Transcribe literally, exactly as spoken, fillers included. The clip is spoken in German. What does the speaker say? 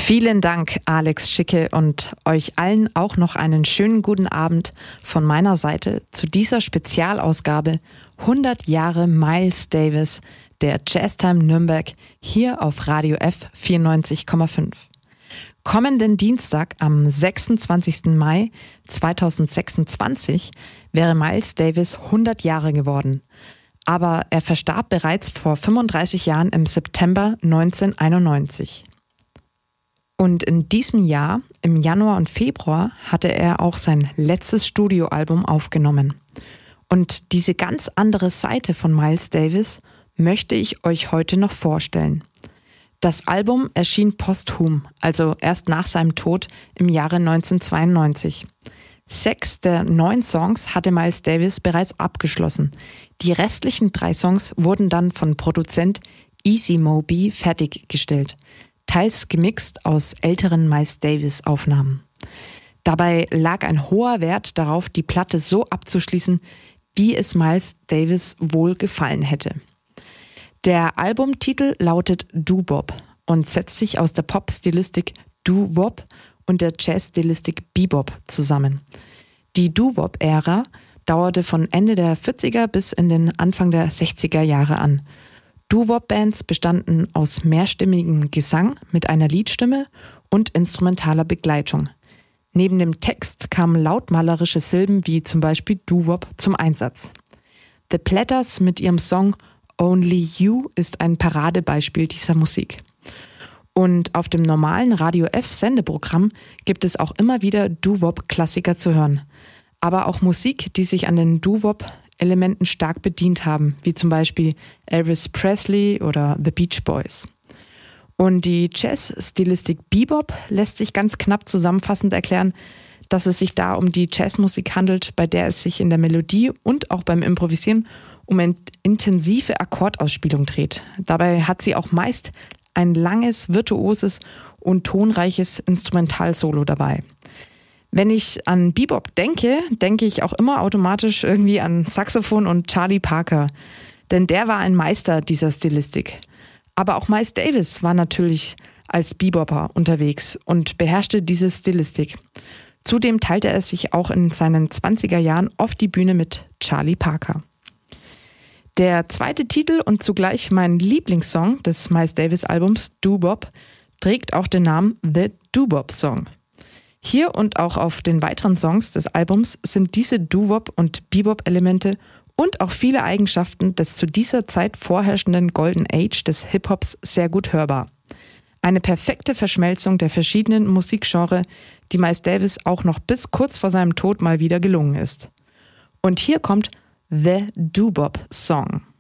Vielen Dank, Alex Schicke, und euch allen auch noch einen schönen guten Abend von meiner Seite zu dieser Spezialausgabe hundert Jahre Miles Davis, der Jazztime Nürnberg, hier auf Radio F vierundneunzig Komma fünf. Kommenden Dienstag am sechsundzwanzigsten Mai zweitausendsechsundzwanzig wäre Miles Davis hundert Jahre geworden. Aber er verstarb bereits vor fünfunddreißig Jahren im September neunzehnhunderteinundneunzig. Und in diesem Jahr, im Januar und Februar, hatte er auch sein letztes Studioalbum aufgenommen. Und diese ganz andere Seite von Miles Davis möchte ich euch heute noch vorstellen. Das Album erschien posthum, also erst nach seinem Tod im Jahre neunzehnhundertzweiundneunzig. Sechs der neun Songs hatte Miles Davis bereits abgeschlossen. Die restlichen drei Songs wurden dann von Produzent Easy Moby fertiggestellt, teils gemixt aus älteren Miles Davis Aufnahmen. Dabei lag ein hoher Wert darauf, die Platte so abzuschließen, wie es Miles Davis wohl gefallen hätte. Der Albumtitel lautet Doo-Wop und setzt sich aus der Pop-Stilistik Doo-Wop und der Jazz-Stilistik Bebop zusammen. Die Doo-Wop-Ära dauerte von Ende der vierziger bis in den Anfang der sechziger Jahre an. Doo-Wop-Bands bestanden aus mehrstimmigem Gesang mit einer Liedstimme und instrumentaler Begleitung. Neben dem Text kamen lautmalerische Silben wie zum Beispiel Doo-Wop zum Einsatz. The Platters mit ihrem Song Only You ist ein Paradebeispiel dieser Musik. Und auf dem normalen Radio F-Sendeprogramm gibt es auch immer wieder Doo-Wop-Klassiker zu hören. Aber auch Musik, die sich an den Doo-Wop-Elementen stark bedient haben, wie zum Beispiel Elvis Presley oder The Beach Boys. Und die Jazz-Stilistik Bebop lässt sich ganz knapp zusammenfassend erklären, dass es sich da um die Jazzmusik handelt, bei der es sich in der Melodie und auch beim Improvisieren um eine intensive Akkordausspielung dreht. Dabei hat sie auch meist ein langes, virtuoses und tonreiches Instrumentalsolo dabei. Wenn ich an Bebop denke, denke ich auch immer automatisch irgendwie an Saxophon und Charlie Parker, denn der war ein Meister dieser Stilistik. Aber auch Miles Davis war natürlich als Bebopper unterwegs und beherrschte diese Stilistik. Zudem teilte er sich auch in seinen zwanziger Jahren oft die Bühne mit Charlie Parker. Der zweite Titel und zugleich mein Lieblingssong des Miles Davis Albums Doo-Wop trägt auch den Namen The Doo-Wop Song. Hier und auch auf den weiteren Songs des Albums sind diese Doo-Wop und Bebop-Elemente und auch viele Eigenschaften des zu dieser Zeit vorherrschenden Golden Age des Hip-Hops sehr gut hörbar. Eine perfekte Verschmelzung der verschiedenen Musikgenres, die Miles Davis auch noch bis kurz vor seinem Tod mal wieder gelungen ist. Und hier kommt The Doo-Wop Song.